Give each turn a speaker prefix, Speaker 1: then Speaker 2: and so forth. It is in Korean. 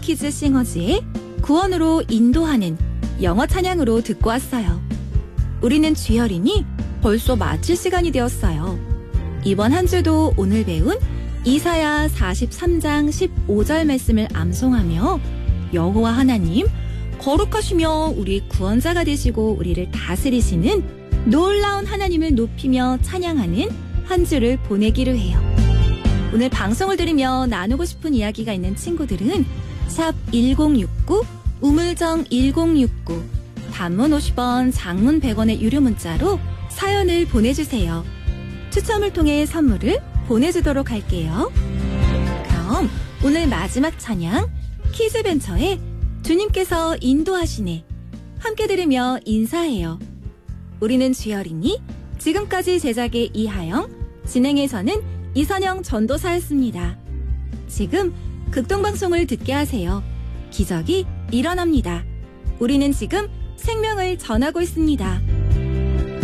Speaker 1: 키즈 싱어즈의 구원으로 인도하는 영어 찬양으로 듣고 왔어요. 우리는 주열이니 벌써 마칠 시간이 되었어요. 이번 한 주도 오늘 배운 이사야 43장 15절 말씀을 암송하며 여호와 하나님, 거룩하시며 우리 구원자가 되시고 우리를 다스리시는 놀라운 하나님을 높이며 찬양하는 한 주를 보내기로 해요. 오늘 방송을 들으며 나누고 싶은 이야기가 있는 친구들은 샵 1069, 우물정 1069, 단문 50원, 장문 100원의 유료 문자로 사연을 보내주세요. 추첨을 통해 선물을 보내주도록 할게요. 그럼 오늘 마지막 찬양 키즈벤처의 주님께서 인도하시네 함께 들으며 인사해요. 우리는 주열이니 지금까지 제작의 이하영, 진행에서는 이선영 전도사였습니다. 지금 극동방송을 듣게 하세요. 기적이 일어납니다. 우리는 지금 생명을 전하고 있습니다.